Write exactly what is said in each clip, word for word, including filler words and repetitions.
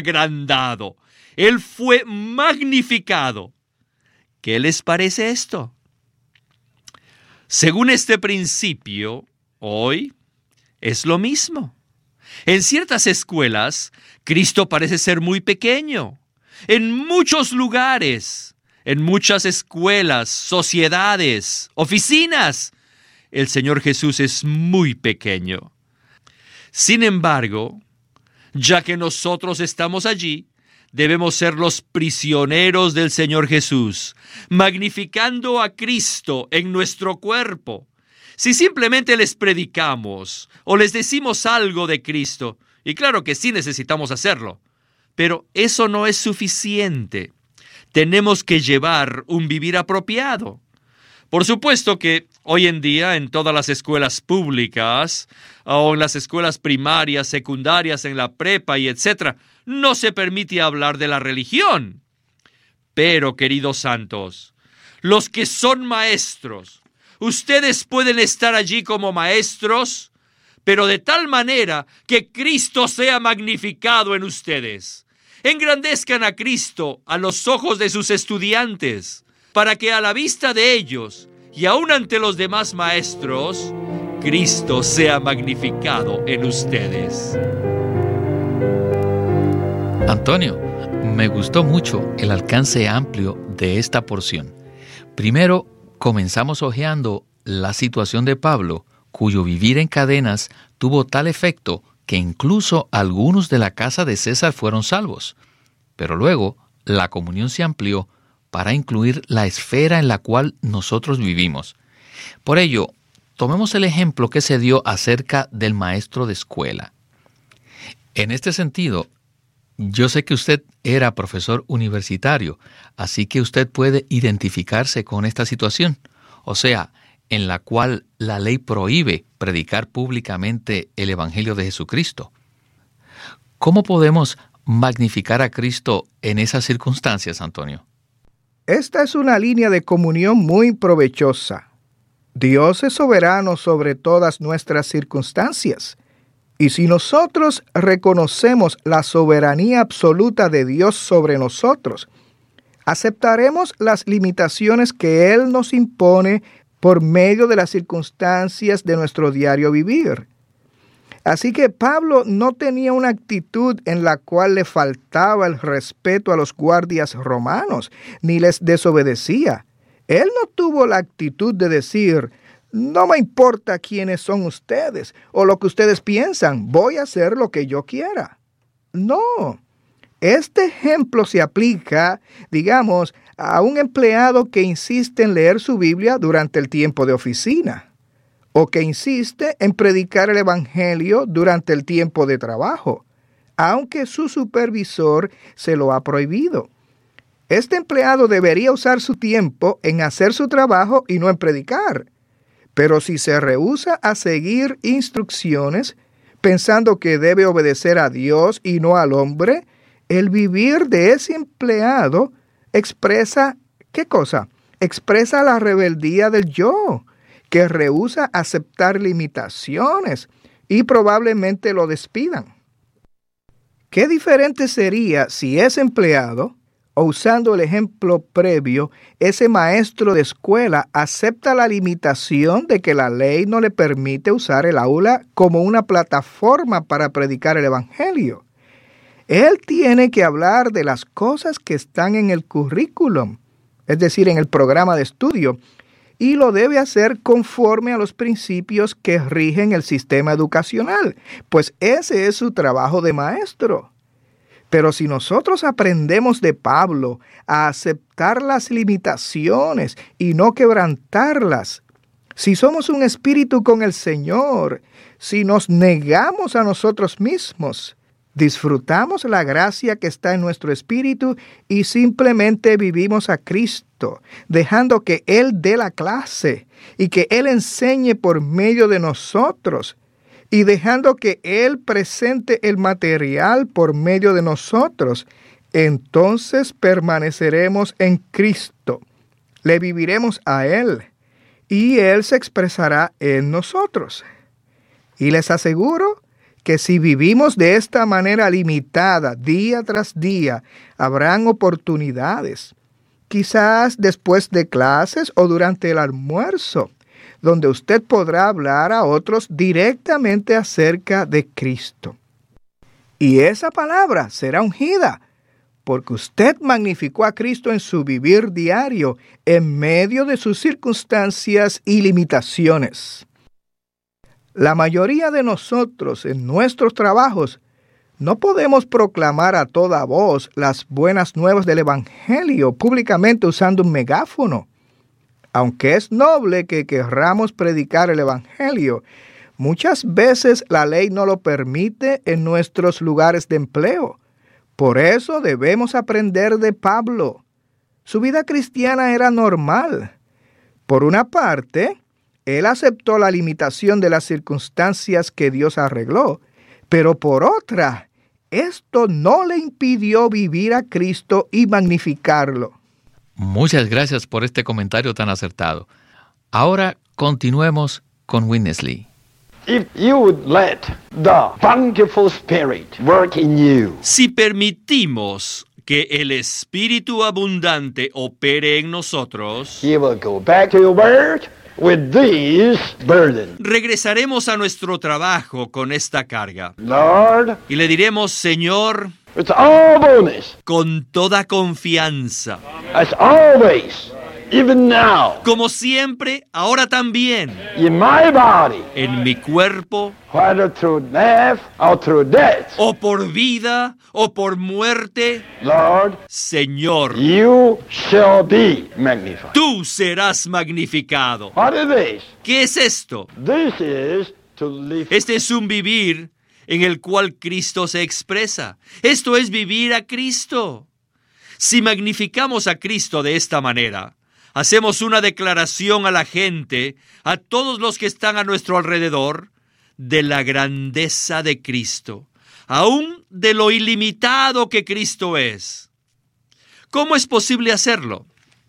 agrandado. Él fue magnificado. ¿Qué les parece esto? Según este principio, hoy es lo mismo. En ciertas escuelas, Cristo parece ser muy pequeño. En muchos lugares, en muchas escuelas, sociedades, oficinas, el Señor Jesús es muy pequeño. Sin embargo, ya que nosotros estamos allí, debemos ser los prisioneros del Señor Jesús, magnificando a Cristo en nuestro cuerpo. Si simplemente les predicamos o les decimos algo de Cristo, y claro que sí necesitamos hacerlo, pero eso no es suficiente. Tenemos que llevar un vivir apropiado. Por supuesto que hoy en día en todas las escuelas públicas o en las escuelas primarias, secundarias, en la prepa y etcétera, no se permite hablar de la religión. Pero, queridos santos, los que son maestros, ustedes pueden estar allí como maestros, pero de tal manera que Cristo sea magnificado en ustedes. Engrandezcan a Cristo a los ojos de sus estudiantes, para que a la vista de ellos y aún ante los demás maestros, Cristo sea magnificado en ustedes. Antonio, me gustó mucho el alcance amplio de esta porción. Primero, comenzamos hojeando la situación de Pablo, cuyo vivir en cadenas tuvo tal efecto que incluso algunos de la casa de César fueron salvos. Pero luego, la comunión se amplió para incluir la esfera en la cual nosotros vivimos. Por ello, tomemos el ejemplo que se dio acerca del maestro de escuela. En este sentido, yo sé que usted era profesor universitario, así que usted puede identificarse con esta situación, o sea, en la cual la ley prohíbe predicar públicamente el Evangelio de Jesucristo. ¿Cómo podemos magnificar a Cristo en esas circunstancias, Antonio? Esta es una línea de comunión muy provechosa. Dios es soberano sobre todas nuestras circunstancias. Y si nosotros reconocemos la soberanía absoluta de Dios sobre nosotros, aceptaremos las limitaciones que Él nos impone por medio de las circunstancias de nuestro diario vivir. Así que Pablo no tenía una actitud en la cual le faltaba el respeto a los guardias romanos, ni les desobedecía. Él no tuvo la actitud de decir: no me importa quiénes son ustedes o lo que ustedes piensan, voy a hacer lo que yo quiera. No, este ejemplo se aplica, digamos, a un empleado que insiste en leer su Biblia durante el tiempo de oficina, o que insiste en predicar el Evangelio durante el tiempo de trabajo, aunque su supervisor se lo ha prohibido. Este empleado debería usar su tiempo en hacer su trabajo y no en predicar. Pero si se rehúsa a seguir instrucciones, pensando que debe obedecer a Dios y no al hombre, el vivir de ese empleado expresa, ¿qué cosa? Expresa la rebeldía del yo, que rehúsa aceptar limitaciones y probablemente lo despidan. ¿Qué diferente sería si ese empleado, o usando el ejemplo previo, ese maestro de escuela acepta la limitación de que la ley no le permite usar el aula como una plataforma para predicar el Evangelio? Él tiene que hablar de las cosas que están en el currículum, es decir, en el programa de estudio, y lo debe hacer conforme a los principios que rigen el sistema educacional, pues ese es su trabajo de maestro. Pero si nosotros aprendemos de Pablo a aceptar las limitaciones y no quebrantarlas, si somos un espíritu con el Señor, si nos negamos a nosotros mismos, disfrutamos la gracia que está en nuestro espíritu y simplemente vivimos a Cristo, dejando que Él dé la clase y que Él enseñe por medio de nosotros, y dejando que Él presente el material por medio de nosotros, entonces permaneceremos en Cristo, le viviremos a Él, y Él se expresará en nosotros. Y les aseguro que si vivimos de esta manera limitada, día tras día, habrán oportunidades, quizás después de clases o durante el almuerzo, donde usted podrá hablar a otros directamente acerca de Cristo. Y esa palabra será ungida, porque usted magnificó a Cristo en su vivir diario, en medio de sus circunstancias y limitaciones. La mayoría de nosotros en nuestros trabajos no podemos proclamar a toda voz las buenas nuevas del Evangelio públicamente usando un megáfono. Aunque es noble que querramos predicar el Evangelio, muchas veces la ley no lo permite en nuestros lugares de empleo. Por eso debemos aprender de Pablo. Su vida cristiana era normal. Por una parte, él aceptó la limitación de las circunstancias que Dios arregló, pero por otra, esto no le impidió vivir a Cristo y magnificarlo. Muchas gracias por este comentario tan acertado. Ahora continuemos con Witness Lee. If you would let the bountiful Spirit work in you, Si permitimos que el Espíritu abundante opere en nosotros, He will go back to your word with these burdens. regresaremos a nuestro trabajo con esta carga. Lord, Y le diremos, Señor, it's all bonus, con toda confianza, as always, even now, como siempre, ahora también, in my body, en mi cuerpo, whether through death or through death. o por vida, o por muerte, Lord, Señor, you shall be magnified. tú serás magnificado. What is this? ¿Qué es esto? This is to live. Este es un vivir en el cual Cristo se expresa. Esto es vivir a Cristo. Si magnificamos a Cristo de esta manera, hacemos una declaración a la gente, a todos los que están a nuestro alrededor, de la grandeza de Cristo, aún de lo ilimitado que Cristo es. ¿Cómo es posible hacerlo?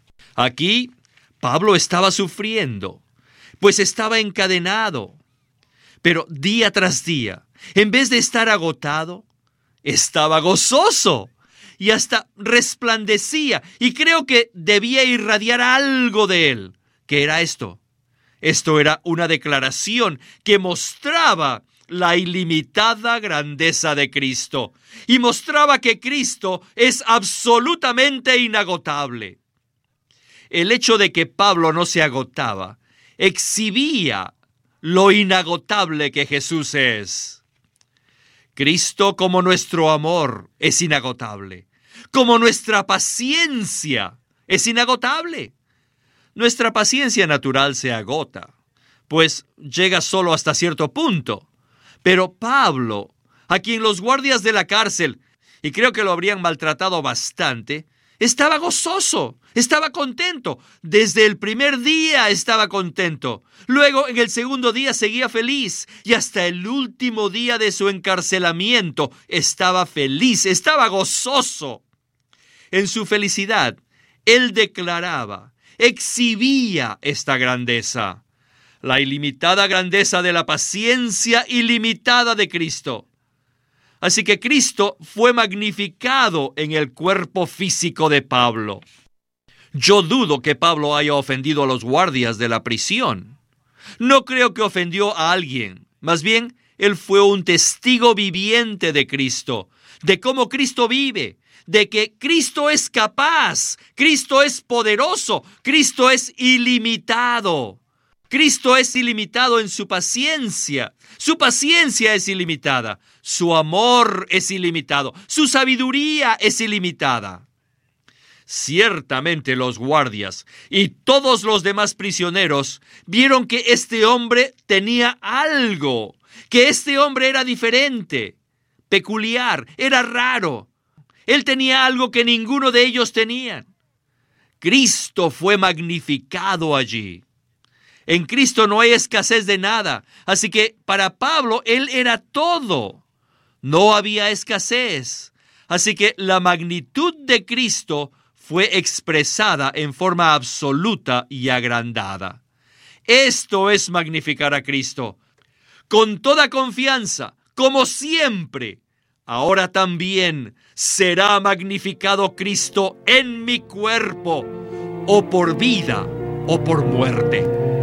Aquí, Pablo estaba sufriendo, pues estaba encadenado. Pero día tras día, en vez de estar agotado, estaba gozoso y hasta resplandecía. Y creo que debía irradiar algo de él. ¿Qué era esto? Esto era una declaración que mostraba la ilimitada grandeza de Cristo y mostraba que Cristo es absolutamente inagotable. El hecho de que Pablo no se agotaba exhibía lo inagotable que Jesús es. Cristo, como nuestro amor, es inagotable, como nuestra paciencia es inagotable. Nuestra paciencia natural se agota, pues llega solo hasta cierto punto. Pero Pablo, a quien los guardias de la cárcel, y creo que lo habrían maltratado bastante, estaba gozoso, estaba contento. Desde el primer día estaba contento. Luego, en el segundo día, seguía feliz. Y hasta el último día de su encarcelamiento, estaba feliz, estaba gozoso. En su felicidad, él declaraba, exhibía esta grandeza, la ilimitada grandeza de la paciencia ilimitada de Cristo. Así que Cristo fue magnificado en el cuerpo físico de Pablo. Yo dudo que Pablo haya ofendido a los guardias de la prisión. No creo que ofendió a alguien. Más bien, él fue un testigo viviente de Cristo, de cómo Cristo vive, de que Cristo es capaz, Cristo es poderoso, Cristo es ilimitado. Cristo es ilimitado en su paciencia. Su paciencia es ilimitada. Su amor es ilimitado. Su sabiduría es ilimitada. Ciertamente los guardias y todos los demás prisioneros vieron que este hombre tenía algo, que este hombre era diferente, peculiar, era raro. Él tenía algo que ninguno de ellos tenía. Cristo fue magnificado allí. En Cristo no hay escasez de nada. Así que para Pablo, él era todo. No había escasez. Así que la magnitud de Cristo fue expresada en forma absoluta y agrandada. Esto es magnificar a Cristo. Con toda confianza, como siempre, ahora también será magnificado Cristo en mi cuerpo, o por vida o por muerte.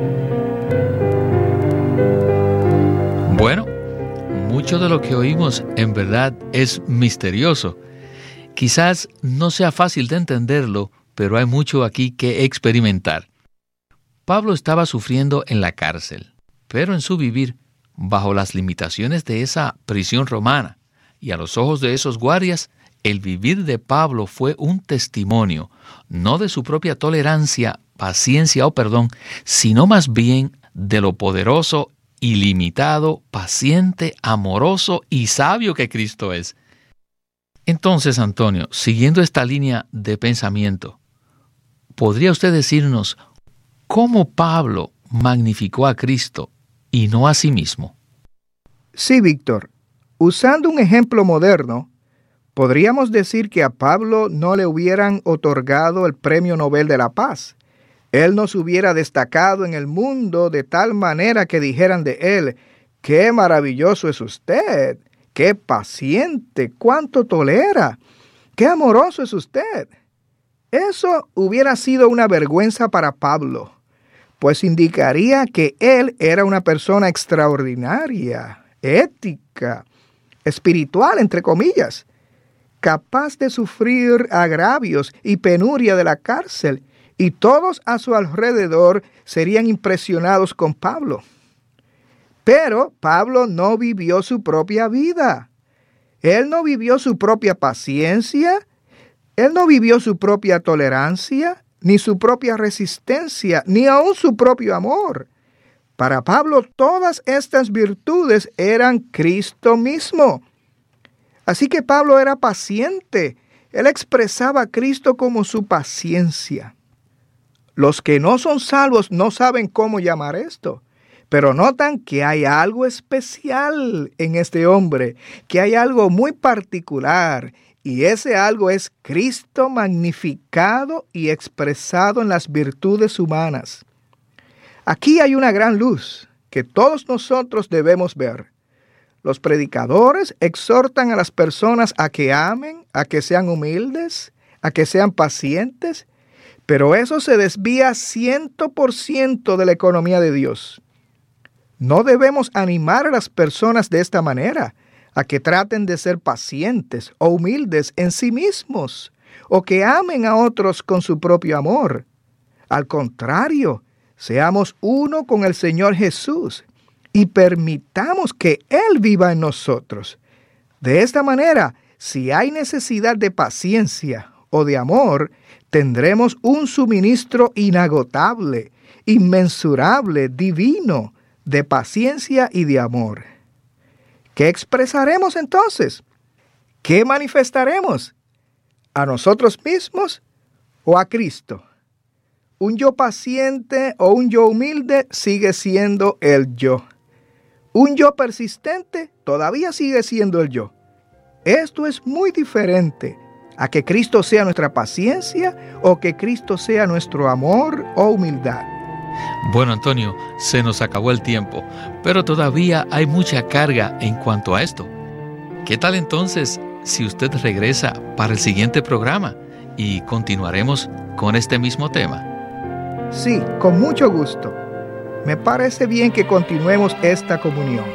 Bueno, mucho de lo que oímos en verdad es misterioso. Quizás no sea fácil de entenderlo, pero hay mucho aquí que experimentar. Pablo estaba sufriendo en la cárcel, pero en su vivir, bajo las limitaciones de esa prisión romana, y a los ojos de esos guardias, el vivir de Pablo fue un testimonio, no de su propia tolerancia, paciencia o perdón, sino más bien de lo poderoso, ilimitado, paciente, amoroso y sabio que Cristo es. Entonces, Antonio, siguiendo esta línea de pensamiento, ¿podría usted decirnos cómo Pablo magnificó a Cristo y no a sí mismo? Sí, Víctor. Usando un ejemplo moderno, podríamos decir que a Pablo no le hubieran otorgado el Premio Nobel de la Paz. Él no se hubiera destacado en el mundo de tal manera que dijeran de él: ¡qué maravilloso es usted! ¡Qué paciente! ¡Cuánto tolera! ¡Qué amoroso es usted! Eso hubiera sido una vergüenza para Pablo, pues indicaría que él era una persona extraordinaria, ética, espiritual, entre comillas, capaz de sufrir agravios y penuria de la cárcel, y todos a su alrededor serían impresionados con Pablo. Pero Pablo no vivió su propia vida. Él no vivió su propia paciencia, él no vivió su propia tolerancia, ni su propia resistencia, ni aun su propio amor. Para Pablo todas estas virtudes eran Cristo mismo. Así que Pablo era paciente. Él expresaba a Cristo como su paciencia. Los que no son salvos no saben cómo llamar esto, pero notan que hay algo especial en este hombre, que hay algo muy particular, y ese algo es Cristo magnificado y expresado en las virtudes humanas. Aquí hay una gran luz que todos nosotros debemos ver. Los predicadores exhortan a las personas a que amen, a que sean humildes, a que sean pacientes, pero eso se desvía ciento por ciento de la economía de Dios. No debemos animar a las personas de esta manera, a que traten de ser pacientes o humildes en sí mismos, o que amen a otros con su propio amor. Al contrario, seamos uno con el Señor Jesús y permitamos que Él viva en nosotros. De esta manera, si hay necesidad de paciencia o de amor, tendremos un suministro inagotable, inmensurable, divino, de paciencia y de amor. ¿Qué expresaremos entonces? ¿Qué manifestaremos? ¿A nosotros mismos o a Cristo? Un yo paciente o un yo humilde sigue siendo el yo. Un yo persistente todavía sigue siendo el yo. Esto es muy diferente a que Cristo sea nuestra paciencia o que Cristo sea nuestro amor o humildad. Bueno, Antonio, se nos acabó el tiempo, pero todavía hay mucha carga en cuanto a esto. ¿Qué tal entonces si usted regresa para el siguiente programa y continuaremos con este mismo tema? Sí, con mucho gusto. Me parece bien que continuemos esta comunión.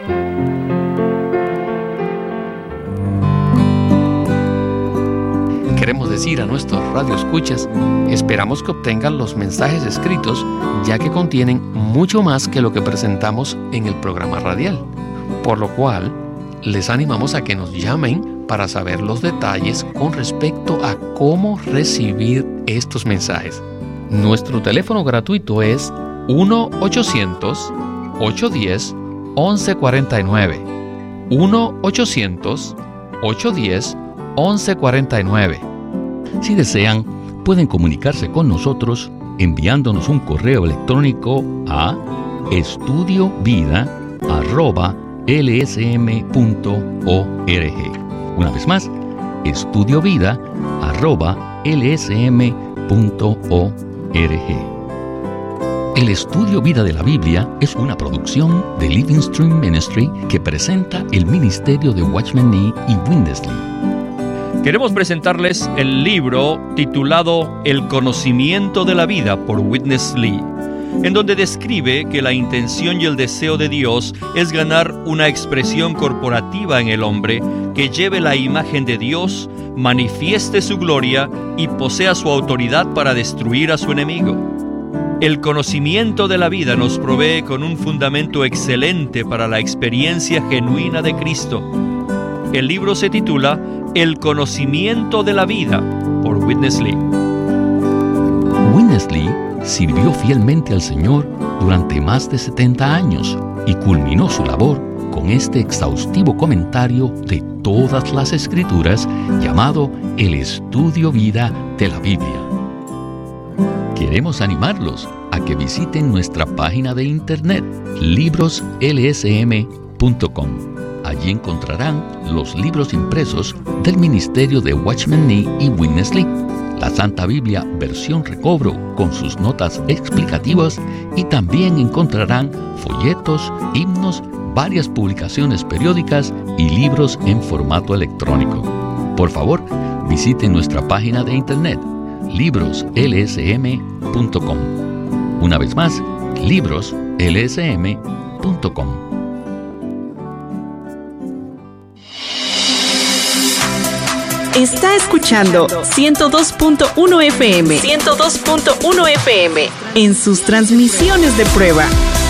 Queremos decir a nuestros radioescuchas, esperamos que obtengan los mensajes escritos, ya que contienen mucho más que lo que presentamos en el programa radial. Por lo cual, les animamos a que nos llamen para saber los detalles con respecto a cómo recibir estos mensajes. Nuestro teléfono gratuito es uno ochocientos, ochocientos diez, once cuarenta y nueve. uno ochocientos, ochocientos diez, once cuarenta y nueve. Si desean, pueden comunicarse con nosotros enviándonos un correo electrónico a estudiovida arroba l s m punto org. Una vez más, estudiovida arroba l s m punto org. El Estudio Vida de la Biblia es una producción de Living Stream Ministry que presenta el ministerio de Watchman Nee y Winnesley. Queremos presentarles el libro titulado El conocimiento de la vida por Winnesley, en donde describe que la intención y el deseo de Dios es ganar una expresión corporativa en el hombre que lleve la imagen de Dios, manifieste su gloria y posea su autoridad para destruir a su enemigo. El conocimiento de la vida nos provee con un fundamento excelente para la experiencia genuina de Cristo. El libro se titula El conocimiento de la vida por Winnesley. Winnesley sirvió fielmente al Señor durante más de setenta años y culminó su labor con este exhaustivo comentario de todas las Escrituras llamado El Estudio Vida de la Biblia. Queremos animarlos a que visiten nuestra página de internet libros l s m punto com. Allí encontrarán los libros impresos del ministerio de Watchman Nee y Winnesley, la Santa Biblia versión recobro con sus notas explicativas, y también encontrarán folletos, himnos, varias publicaciones periódicas y libros en formato electrónico. Por favor, visiten nuestra página de internet libros l s m punto com. Una vez más, libros l s m punto com. Está escuchando ciento dos punto uno F M, ciento dos punto uno F M en sus transmisiones de prueba.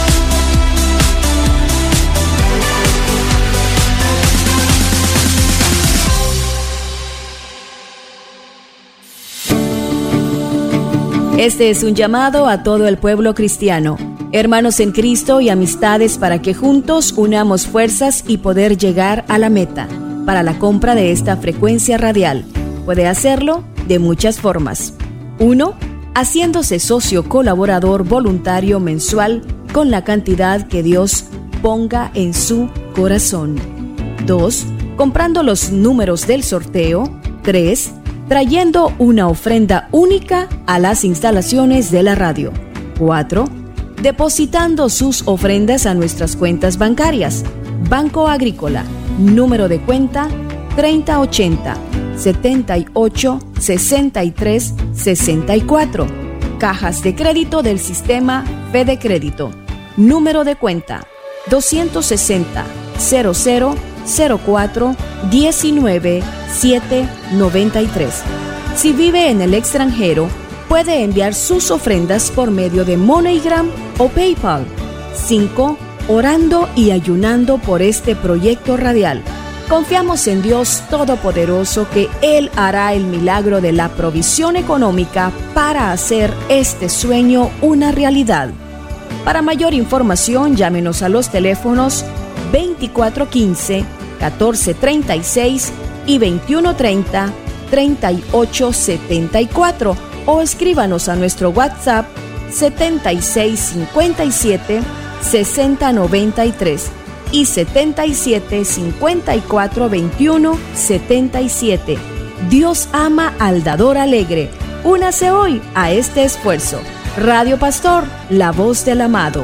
Este es un llamado a todo el pueblo cristiano, hermanos en Cristo y amistades, para que juntos unamos fuerzas y poder llegar a la meta. Para la compra de esta frecuencia radial, puede hacerlo de muchas formas. uno. Haciéndose socio colaborador voluntario mensual con la cantidad que Dios ponga en su corazón. dos. Comprando los números del sorteo. tres. Trayendo una ofrenda única a las instalaciones de la radio. cuatro. Depositando sus ofrendas a nuestras cuentas bancarias. Banco Agrícola, número de cuenta treinta ochenta, setenta y ocho, sesenta y tres, sesenta y cuatro. Cajas de crédito del sistema Fede Crédito, número de cuenta doscientos sesenta, cero cero, cero cuatro, diecinueve, setecientos noventa y tres. Si vive en el extranjero, puede enviar sus ofrendas por medio de MoneyGram o PayPal. cinco. Orando y ayunando por este proyecto radial. Confiamos en Dios Todopoderoso que Él hará el milagro de la provisión económica para hacer este sueño una realidad. Para mayor información, llámenos a los teléfonos veinticuatro quince, catorce treinta y seis y veintiuno treinta, treinta y ocho setenta y cuatro, o escríbanos a nuestro WhatsApp setenta y seis cincuenta y siete, sesenta noventa y tres y setenta y siete cincuenta y cuatro veintiuno setenta y siete. Dios ama al dador alegre. Únase hoy a este esfuerzo. Radio Pastor, la voz del amado.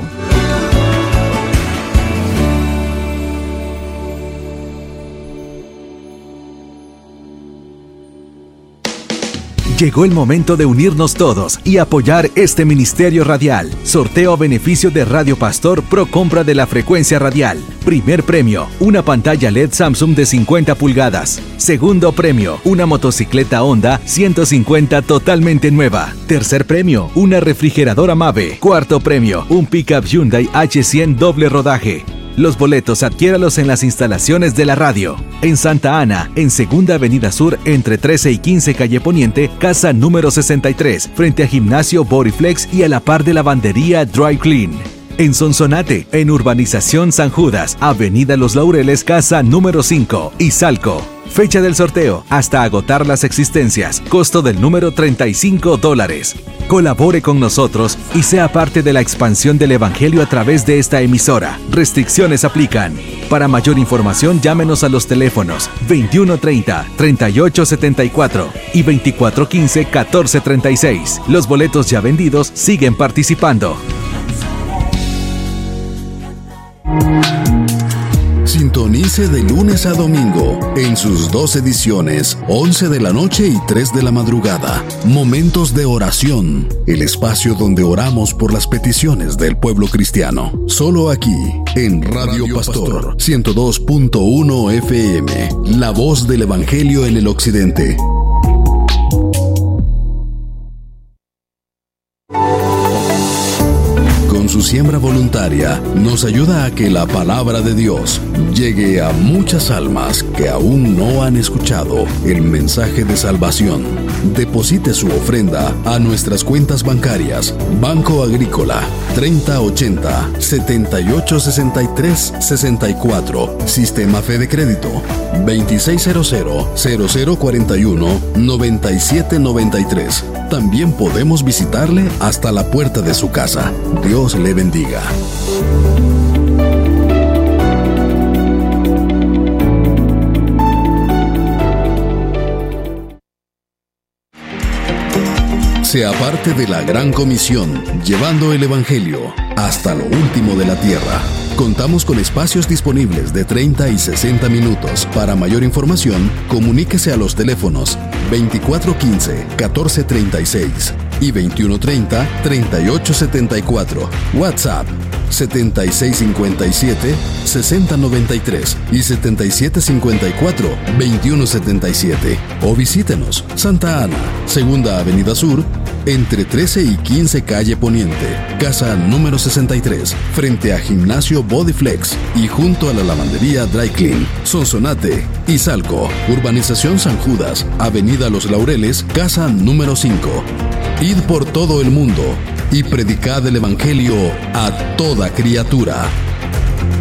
Llegó el momento de unirnos todos y apoyar este ministerio radial. Sorteo a beneficio de Radio Pastor Pro compra de la frecuencia radial. Primer premio, una pantalla L E D Samsung de cincuenta pulgadas. Segundo premio, una motocicleta Honda ciento cincuenta totalmente nueva. Tercer premio, una refrigeradora Mave. Cuarto premio, un pickup Hyundai H cien doble rodaje. Los boletos adquiéralos en las instalaciones de la radio. En Santa Ana, en Segunda Avenida Sur, entre trece y quince Calle Poniente, casa número sesenta y tres, frente a Gimnasio Bodyflex y a la par de lavandería Dry Clean. En Sonsonate, en Urbanización San Judas, Avenida Los Laureles, casa número cinco, Izalco. Fecha del sorteo, hasta agotar las existencias. Costo del número treinta y cinco dólares. Colabore con nosotros y sea parte de la expansión del Evangelio a través de esta emisora. Restricciones aplican. Para mayor información, llámenos a los teléfonos veintiuno treinta, treinta y ocho setenta y cuatro y veinticuatro quince, catorce treinta y seis. Los boletos ya vendidos siguen participando. Sintonice de lunes a domingo en sus dos ediciones, once de la noche y tres de la madrugada. Momentos de oración, el espacio donde oramos por las peticiones del pueblo cristiano. Solo aquí, en Radio Pastor ciento dos punto uno F M, la voz del Evangelio en el Occidente. Con su siembra voluntaria, nos ayuda a que la palabra de Dios llegue a muchas almas que aún no han escuchado el mensaje de salvación. Deposite su ofrenda a nuestras cuentas bancarias: Banco Agrícola treinta ochenta, setenta y ocho sesenta y tres sesenta y cuatro, Sistema Fede Crédito veintiséis cero cero, cero cero cuarenta y uno, noventa y siete noventa y tres. También podemos visitarle hasta la puerta de su casa. Dios le bendiga. Sea parte de la Gran Comisión, llevando el Evangelio hasta lo último de la tierra. Contamos con espacios disponibles de treinta y sesenta minutos. Para mayor información, comuníquese a los teléfonos veinticuatro quince, catorce treinta y seis y veintiuno treinta, treinta y ocho setenta y cuatro. WhatsApp setenta y seis cincuenta y siete, sesenta noventa y tres y setenta y siete cincuenta y cuatro, veintiuno setenta y siete. O visítenos: Santa Ana, Segunda Avenida Sur, entre trece y quince Calle Poniente, casa número sesenta y tres, frente a Gimnasio Bodyflex y junto a la lavandería Dry Clean. Sonsonate, Izalco, Urbanización San Judas, Avenida Los Laureles, casa número cinco. Id por todo el mundo y predicad el Evangelio a toda criatura.